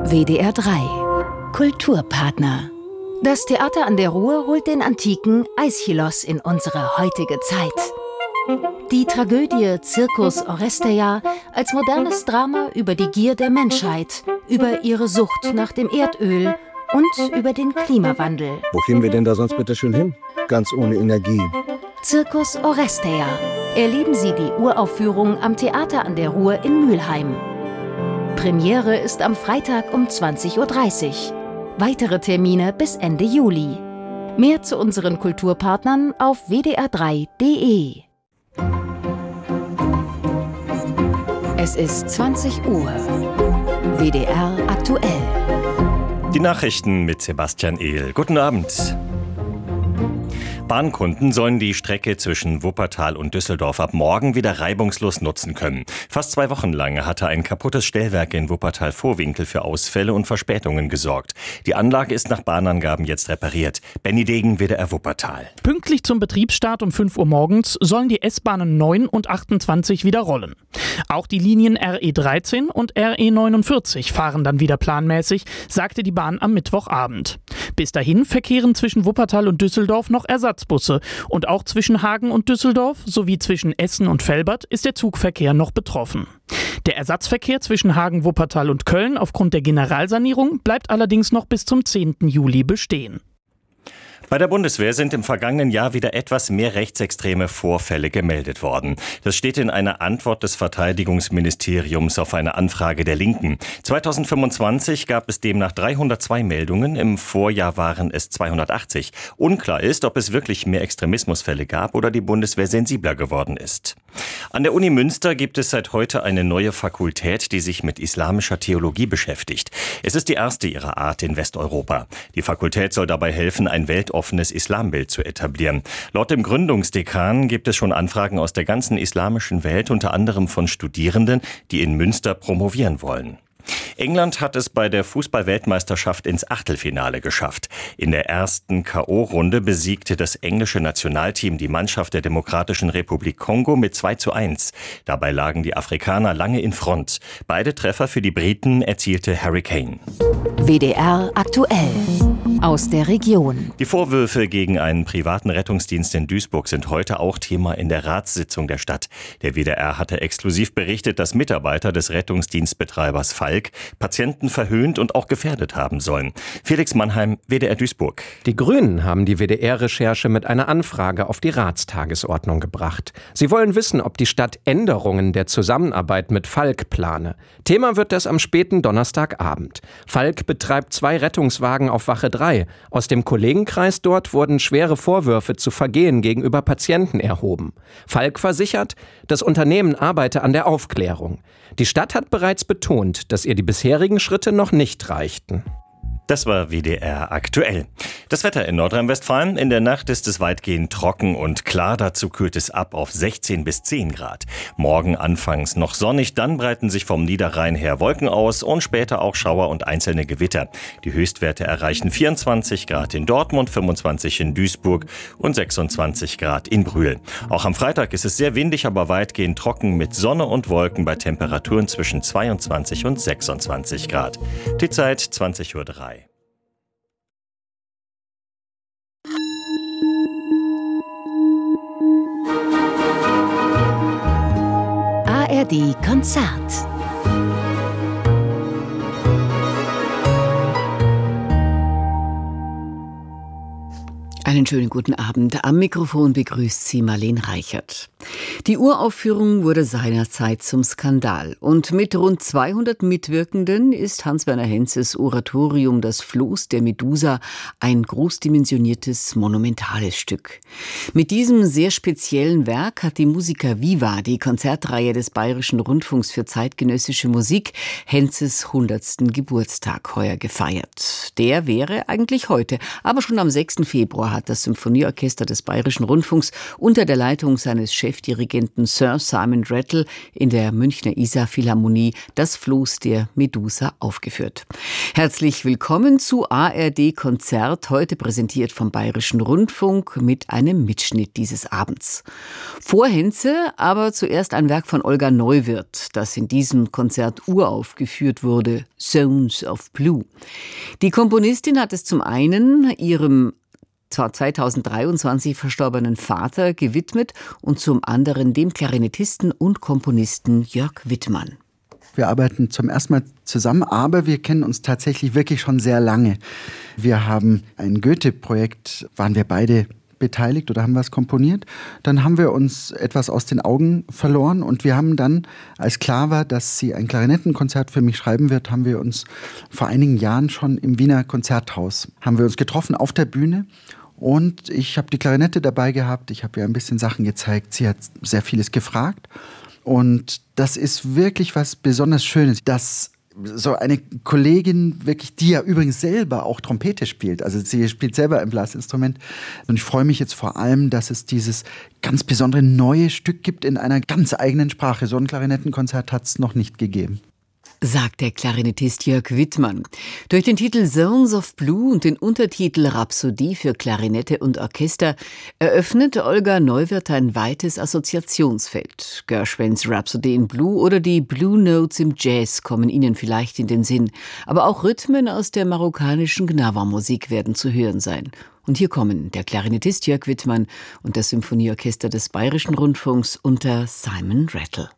WDR 3 Kulturpartner. Das Theater an der Ruhr holt den antiken Aeschylos in unsere heutige Zeit. Die Tragödie Circus Oresteia als modernes Drama über die Gier der Menschheit, über ihre Sucht nach dem Erdöl und über den Klimawandel. Wo gehen wir denn da sonst bitte schön hin? Ganz ohne Energie. Circus Oresteia. Erleben Sie die Uraufführung am Theater an der Ruhr in Mülheim. Premiere ist am Freitag um 20:30 Uhr. Weitere Termine bis Ende Juli. Mehr zu unseren Kulturpartnern auf wdr3.de. Es ist 20 Uhr. WDR aktuell. Die Nachrichten mit Sebastian Ehl. Guten Abend. Bahnkunden sollen die Strecke zwischen Wuppertal und Düsseldorf ab morgen wieder reibungslos nutzen können. Fast 2 Wochen lang hatte ein kaputtes Stellwerk in Wuppertal-Vohwinkel für Ausfälle und Verspätungen gesorgt. Die Anlage ist nach Bahnangaben jetzt repariert. Benny Degen, WDR Wuppertal. Pünktlich zum Betriebsstart um 5 Uhr morgens sollen die S-Bahnen 9 und 28 wieder rollen. Auch die Linien RE13 und RE49 fahren dann wieder planmäßig, sagte die Bahn am Mittwochabend. Bis dahin verkehren zwischen Wuppertal und Düsseldorf noch Ersatzbusse. Und auch zwischen Hagen und Düsseldorf sowie zwischen Essen und Velbert ist der Zugverkehr noch betroffen. Der Ersatzverkehr zwischen Hagen, Wuppertal und Köln aufgrund der Generalsanierung bleibt allerdings noch bis zum 10. Juli bestehen. Bei der Bundeswehr sind im vergangenen Jahr wieder etwas mehr rechtsextreme Vorfälle gemeldet worden. Das steht in einer Antwort des Verteidigungsministeriums auf eine Anfrage der Linken. 2025 gab es demnach 302 Meldungen, im Vorjahr waren es 280. Unklar ist, ob es wirklich mehr Extremismusfälle gab oder die Bundeswehr sensibler geworden ist. An der Uni Münster gibt es seit heute eine neue Fakultät, die sich mit islamischer Theologie beschäftigt. Es ist die erste ihrer Art in Westeuropa. Die Fakultät soll dabei helfen, ein weltoffenes Islambild zu etablieren. Laut dem Gründungsdekan gibt es schon Anfragen aus der ganzen islamischen Welt, unter anderem von Studierenden, die in Münster promovieren wollen. England hat es bei der Fußball-Weltmeisterschaft ins Achtelfinale geschafft. In der ersten K.O.-Runde besiegte das englische Nationalteam die Mannschaft der Demokratischen Republik Kongo mit 2:1. Dabei lagen die Afrikaner lange in Front. Beide Treffer für die Briten erzielte Harry Kane. WDR aktuell. Aus der Region. Die Vorwürfe gegen einen privaten Rettungsdienst in Duisburg sind heute auch Thema in der Ratssitzung der Stadt. Der WDR hatte exklusiv berichtet, dass Mitarbeiter des Rettungsdienstbetreibers Falk Patienten verhöhnt und auch gefährdet haben sollen. Felix Mannheim, WDR Duisburg. Die Grünen haben die WDR-Recherche mit einer Anfrage auf die Ratstagesordnung gebracht. Sie wollen wissen, ob die Stadt Änderungen der Zusammenarbeit mit Falk plane. Thema wird das am späten Donnerstagabend. Falk betreibt 2 Rettungswagen auf Wache 3. Aus dem Kollegenkreis dort wurden schwere Vorwürfe zu Vergehen gegenüber Patienten erhoben. Falk versichert, das Unternehmen arbeite an der Aufklärung. Die Stadt hat bereits betont, dass ihr die bisherigen Schritte noch nicht reichten. Das war WDR aktuell. Das Wetter in Nordrhein-Westfalen. In der Nacht ist es weitgehend trocken und klar. Dazu kühlt es ab auf 16 bis 10 Grad. Morgen anfangs noch sonnig, dann breiten sich vom Niederrhein her Wolken aus und später auch Schauer und einzelne Gewitter. Die Höchstwerte erreichen 24 Grad in Dortmund, 25 in Duisburg und 26 Grad in Brühl. Auch am Freitag ist es sehr windig, aber weitgehend trocken mit Sonne und Wolken bei Temperaturen zwischen 22 und 26 Grad. Die Zeit 20:03 Uhr. ARD Konzert. Einen schönen guten Abend. Am Mikrofon begrüßt Sie Marlene Reichert. Die Uraufführung wurde seinerzeit zum Skandal. Und mit rund 200 Mitwirkenden ist Hans-Werner Henzes Oratorium Das Floß der Medusa ein großdimensioniertes, monumentales Stück. Mit diesem sehr speziellen Werk hat die Musica Viva, die Konzertreihe des Bayerischen Rundfunks für zeitgenössische Musik, Henzes 100. Geburtstag heuer gefeiert. Der wäre eigentlich heute, aber schon am 6. Februar hat das das Symphonieorchester des Bayerischen Rundfunks unter der Leitung seines Chefdirigenten Sir Simon Rattle in der Münchner Isar Philharmonie das Floß der Medusa aufgeführt. Herzlich willkommen zu ARD Konzert, heute präsentiert vom Bayerischen Rundfunk mit einem Mitschnitt dieses Abends. Vor Henze aber zuerst ein Werk von Olga Neuwirth, das in diesem Konzert uraufgeführt wurde, Zones of Blue. Die Komponistin hat es zum einen ihrem zwar 2023 verstorbenen Vater gewidmet und zum anderen dem Klarinettisten und Komponisten Jörg Wittmann. Wir arbeiten zum ersten Mal zusammen, aber wir kennen uns tatsächlich wirklich schon sehr lange. Wir haben ein Goethe-Projekt, waren wir beide beteiligt oder haben was komponiert. Dann haben wir uns etwas aus den Augen verloren und wir haben dann, als klar war, dass sie ein Klarinettenkonzert für mich schreiben wird, haben wir uns vor einigen Jahren schon im Wiener Konzerthaus, haben wir uns getroffen auf der Bühne. Und ich habe die Klarinette dabei gehabt, ich habe ihr ein bisschen Sachen gezeigt, sie hat sehr vieles gefragt. Und das ist wirklich was besonders Schönes, dass so eine Kollegin wirklich, die ja übrigens selber auch Trompete spielt, also sie spielt selber ein Blasinstrument. Und ich freue mich jetzt vor allem, dass es dieses ganz besondere neue Stück gibt in einer ganz eigenen Sprache. So ein Klarinettenkonzert hat es noch nicht gegeben. Sagt der Klarinettist Jörg Wittmann. Durch den Titel Zones of Blue und den Untertitel Rhapsodie für Klarinette und Orchester eröffnet Olga Neuwirth ein weites Assoziationsfeld. Gershwins Rhapsody in Blue oder die Blue Notes im Jazz kommen Ihnen vielleicht in den Sinn. Aber auch Rhythmen aus der marokkanischen Gnawa-Musik werden zu hören sein. Und hier kommen der Klarinettist Jörg Wittmann und das Symphonieorchester des Bayerischen Rundfunks unter Simon Rattle.